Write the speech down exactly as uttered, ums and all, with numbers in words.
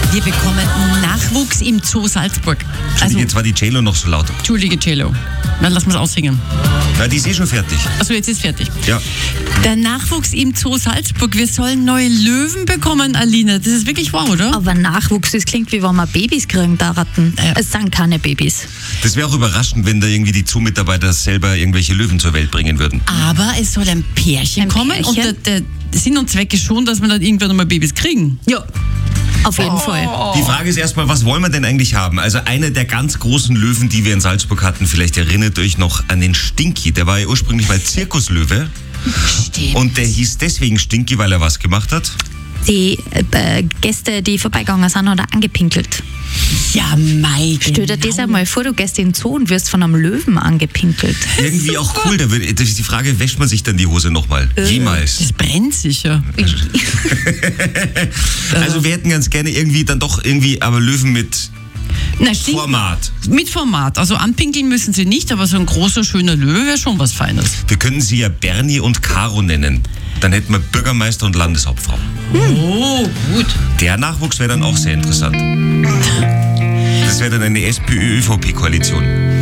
Wir bekommen Nachwuchs im Zoo Salzburg. Also, Also, jetzt war die Cello noch so laut. Entschuldige, Cello. Dann lassen wir es aussingen. Na, die ist eh schon fertig. Achso, jetzt ist fertig. Ja. Der Nachwuchs im Zoo Salzburg. Wir sollen neue Löwen bekommen, Alina. Das ist wirklich wahr, oder? Aber Nachwuchs, das klingt wie wenn wir Babys kriegen, da Ratten. Ja. Es sind keine Babys. Das wäre auch überraschend, wenn da irgendwie die Zoo-Mitarbeiter selber irgendwelche Löwen zur Welt bringen würden. Aber es soll ein Pärchen Ein kommen Pärchen? und der, der Sinn und Zweck ist schon, dass wir dann irgendwann einmal Babys kriegen. Ja, auf jeden Fall. Die Frage ist erstmal, was wollen wir denn eigentlich haben? Also einer der ganz großen Löwen, die wir in Salzburg hatten, vielleicht erinnert euch noch an den Stinky. Der war ja ursprünglich mal Zirkuslöwe. Stimmt. Und der hieß deswegen Stinky, weil er was gemacht hat? Die äh, Gäste, die vorbeigegangen sind, hat er angepinkelt. Ja, mei. Stell dir das genau. einmal vor, du gehst in den Zoo und wirst von einem Löwen angepinkelt. Irgendwie auch cool. Da wird, das ist die Frage, wäscht man sich dann die Hose nochmal? Jemals. Das brennt sicher. Also wir hätten ganz gerne irgendwie dann doch irgendwie, aber Löwen mit Na, stimmt. Format. Mit Format. Also anpinkeln müssen sie nicht, aber so ein großer, schöner Löwe wäre schon was Feines. Wir können sie ja Bernie und Caro nennen. Dann hätten wir Bürgermeister und Landeshauptfrau. Oh, gut. Der Nachwuchs wäre dann auch sehr interessant. Das wäre dann eine S P Ö Ö V P-Koalition.